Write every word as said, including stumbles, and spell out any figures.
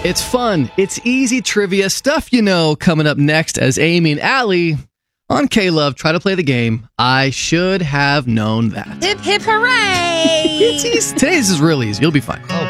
It's fun, it's easy trivia, stuff you know, coming up next as Amy and Allie on K-Love try to play the game. I should have known that. Hip, hip, hooray! It's easy. Today's is real easy. You'll be fine. Oh,